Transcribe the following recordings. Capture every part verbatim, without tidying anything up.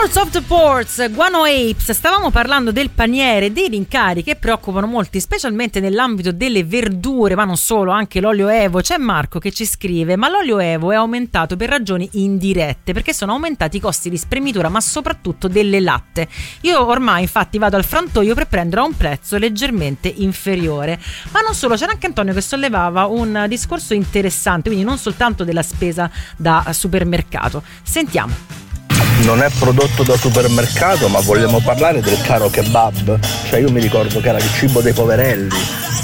Lords of the Ports, Guano Apes. Stavamo parlando del paniere, dei rincari che preoccupano molti, specialmente nell'ambito delle verdure, ma non solo, anche l'olio Evo. C'è Marco che ci scrive: ma l'olio Evo è aumentato per ragioni indirette, perché sono aumentati i costi di spremitura, ma soprattutto delle latte. Io ormai infatti vado al frantoio per prendere a un prezzo leggermente inferiore. Ma non solo, c'era anche Antonio che sollevava un discorso interessante, quindi non soltanto della spesa da supermercato. Sentiamo. Non è prodotto da supermercato, ma vogliamo parlare del caro kebab. Cioè io mi ricordo che era il cibo dei poverelli.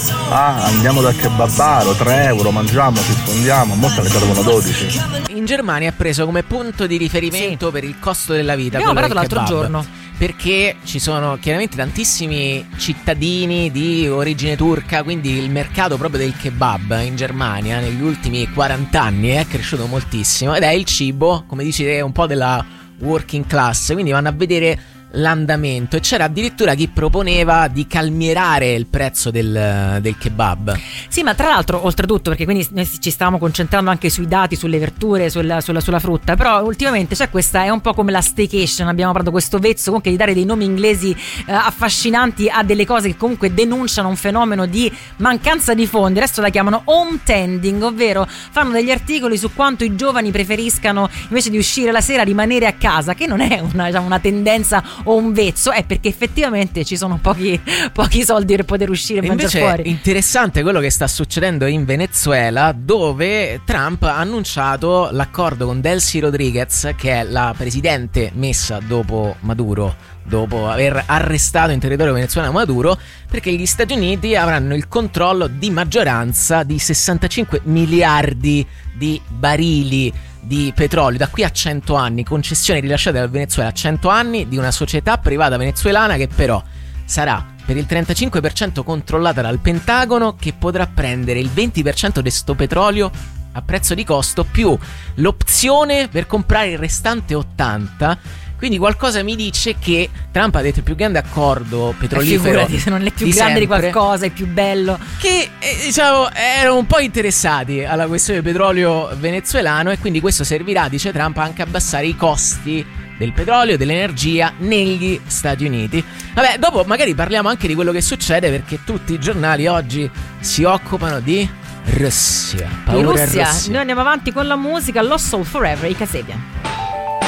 Ah, andiamo dal kebabaro, tre euro, mangiamo, ci sfondiamo. Molto ne servono dodici. In Germania è preso come punto di riferimento sì. per il costo della vita. Abbiamo parlato l'altro giorno. Perché ci sono chiaramente tantissimi cittadini di origine turca, quindi il mercato proprio del kebab in Germania negli ultimi quaranta anni è cresciuto moltissimo ed è il cibo, come dici te, un po' della working class, quindi vanno a vedere l'andamento e c'era addirittura chi proponeva di calmierare il prezzo del, del kebab. Sì, ma tra l'altro, oltretutto, perché quindi noi ci stavamo concentrando anche sui dati, sulle verdure, sulla, sulla, sulla frutta, però ultimamente c'è questa, è un po' come la staycation, abbiamo parlato questo vezzo comunque di dare dei nomi inglesi eh, affascinanti a delle cose che comunque denunciano un fenomeno di mancanza di fondi. Adesso la chiamano home tending, ovvero fanno degli articoli su quanto i giovani preferiscano invece di uscire la sera rimanere a casa, che non è una, diciamo, una tendenza o un vezzo, è perché effettivamente ci sono pochi, pochi soldi per poter uscire e mangiare fuori. Invece è interessante quello che sta succedendo in Venezuela, dove Trump ha annunciato l'accordo con Delcy Rodriguez, che è la presidente messa dopo Maduro, dopo aver arrestato in territorio venezuelano Maduro, perché gli Stati Uniti avranno il controllo di maggioranza di sessantacinque miliardi di barili di petrolio da qui a cento anni, concessioni rilasciate dal Venezuela a cento anni di una società privata venezuelana che però sarà per il trentacinque per cento controllata dal Pentagono, che potrà prendere il venti per cento di sto petrolio a prezzo di costo più l'opzione per comprare il restante ottanta per cento. Quindi qualcosa mi dice che Trump ha detto il più grande accordo petrolifero, figurati, se non è più di grande sempre, di qualcosa, è più bello. Che eh, diciamo erano un po' interessati alla questione del petrolio venezuelano, e quindi questo servirà, dice Trump, anche a abbassare i costi del petrolio, dell'energia negli Stati Uniti. Vabbè, dopo magari parliamo anche di quello che succede, perché tutti i giornali oggi si occupano di Russia, paura Russia. Russia. Noi andiamo avanti con la musica, Lost Soul Forever, i Kasabian.